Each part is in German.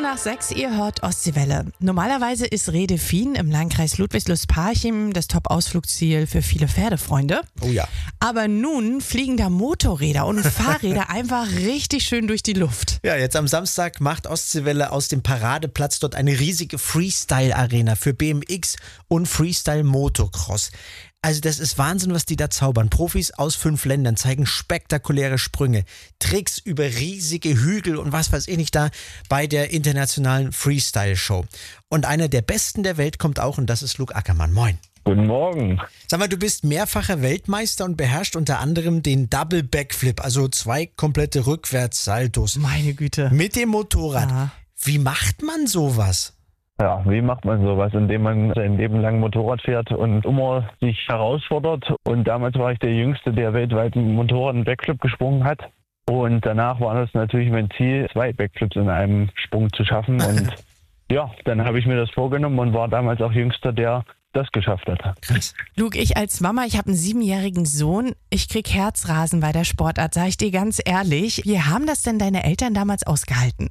nach 6, ihr hört Ostseewelle. Normalerweise ist Rhede-Fien im Landkreis Ludwigslust-Parchim das Top-Ausflugsziel für viele Pferdefreunde. Oh ja. Aber nun fliegen da Motorräder und Fahrräder einfach richtig schön durch die Luft. Ja, jetzt am Samstag macht Ostseewelle aus dem Paradeplatz dort eine riesige Freestyle-Arena für BMX und Freestyle-Motocross. Also das ist Wahnsinn, was die da zaubern. Profis aus 5 Ländern zeigen spektakuläre Sprünge, Tricks über riesige Hügel und was weiß ich nicht da bei der internationalen Freestyle-Show. Und einer der Besten der Welt kommt auch und das ist Luke Ackermann. Moin. Guten Morgen. Sag mal, du bist mehrfacher Weltmeister und beherrschst unter anderem den Double Backflip, also 2 komplette Rückwärtssaltos. Meine Güte. Mit dem Motorrad. Ja. Wie macht man sowas? Ja, wie macht man sowas? Indem man sein Leben lang Motorrad fährt und immer sich herausfordert. Und damals war ich der Jüngste, der weltweit mit dem Motorrad einen Backflip gesprungen hat. Und danach war das natürlich mein Ziel, 2 Backflips in einem Sprung zu schaffen. Und ja, dann habe ich mir das vorgenommen und war damals auch Jüngster, der das geschafft hat. Krass. Luke, ich als Mama, ich habe einen 7-jährigen Sohn. Ich krieg Herzrasen bei der Sportart, sage ich dir ganz ehrlich. Wie haben das denn deine Eltern damals ausgehalten?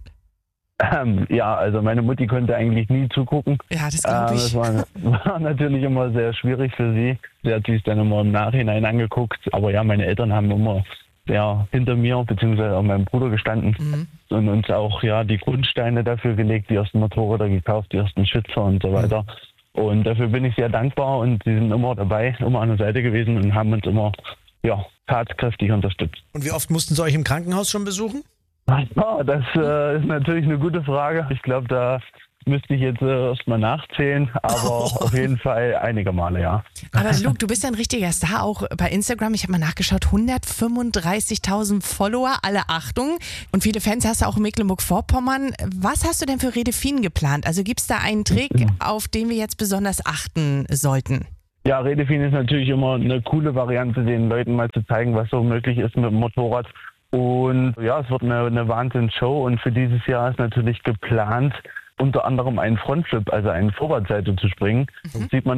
Ja, also meine Mutti konnte eigentlich nie zugucken. Ja, das glaube ich. Das war natürlich immer sehr schwierig für sie. Sie hat sich dann immer im Nachhinein angeguckt. Aber ja, meine Eltern haben immer hinter mir bzw. auch meinem Bruder gestanden und uns auch die Grundsteine dafür gelegt, die ersten Motorräder gekauft, die ersten Schützer und so weiter. Und dafür bin ich sehr dankbar und sie sind immer dabei, immer an der Seite gewesen und haben uns immer tatkräftig unterstützt. Und wie oft mussten sie euch im Krankenhaus schon besuchen? Ja, das ist natürlich eine gute Frage. Ich glaube, da müsste ich jetzt erstmal nachzählen, aber auf jeden Fall einige Male, ja. Aber Luke, du bist ja ein richtiger Star, auch bei Instagram. Ich habe mal nachgeschaut, 135.000 Follower, alle Achtung. Und viele Fans hast du auch in Mecklenburg-Vorpommern. Was hast du denn für Rhede-Fien geplant? Also gibt es da einen Trick, auf den wir jetzt besonders achten sollten? Ja, Rhede-Fien ist natürlich immer eine coole Variante, den Leuten mal zu zeigen, was so möglich ist mit dem Motorrad. Und ja, es wird eine Wahnsinnsshow und für dieses Jahr ist natürlich geplant, unter anderem einen Frontflip, also einen Vorwärtssalto zu springen. Das sieht man